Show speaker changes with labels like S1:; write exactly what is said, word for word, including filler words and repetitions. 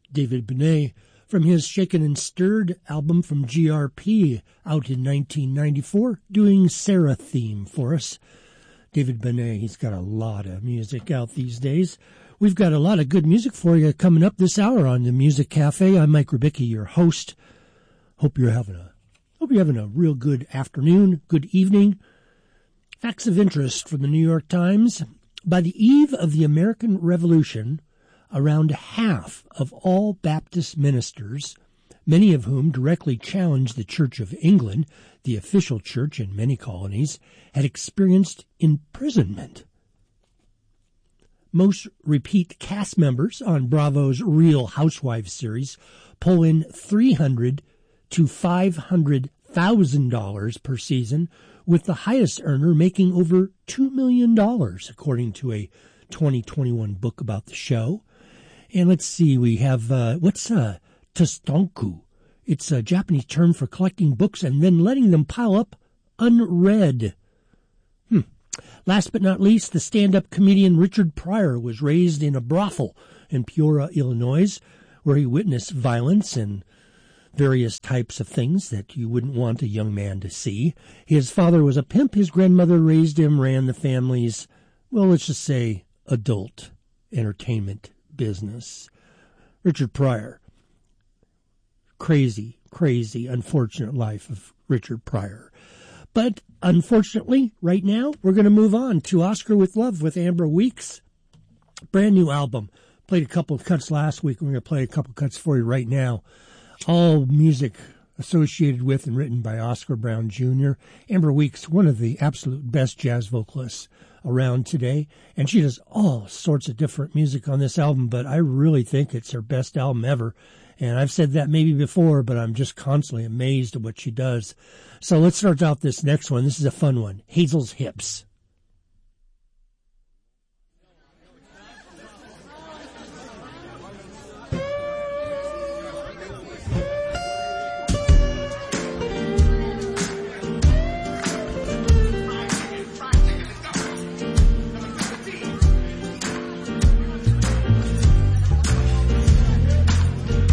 S1: David Bonet from his Shaken and Stirred album from G R P out in nineteen ninety-four, doing Sarah theme for us. David Bonet, he's got a lot of music out these days. We've got a lot of good music for you coming up this hour on the Music Cafe. I'm Mike Rubicki, your host. Hope you're having a hope you're having a real good afternoon, good evening. Facts of interest from the New York Times. By the eve of the American Revolution, around half of all Baptist ministers, many of whom directly challenged the Church of England, the official church in many colonies, had experienced imprisonment. Most repeat cast members on Bravo's Real Housewives series pull in three hundred to five hundred thousand dollars per season, with the highest earner making over two million dollars, according to a twenty twenty-one book about the show. And let's see, we have, uh, what's uh, Tostonku? It's a Japanese term for collecting books and then letting them pile up unread. Hmm. Last but not least, the stand-up comedian Richard Pryor was raised in a brothel in Peoria, Illinois, where he witnessed violence and various types of things that you wouldn't want a young man to see. His father was a pimp. His grandmother raised him, ran the family's, well, let's just say, adult entertainment business. Richard Pryor. Crazy, crazy, unfortunate life of Richard Pryor. But unfortunately, right now, we're going to move on to Oscar with Love with Amber Weeks. Brand new album. Played a couple of cuts last week. We're going to play a couple of cuts for you right now. All music associated with and written by Oscar Brown Junior Amber Weeks, one of the absolute best jazz vocalists around today, and she does all sorts of different music on this album, but I really think it's her best album ever. And I've said that maybe before, but I'm just constantly amazed at what she does. So let's start out this next one. This is a fun one. Hazel's Hips.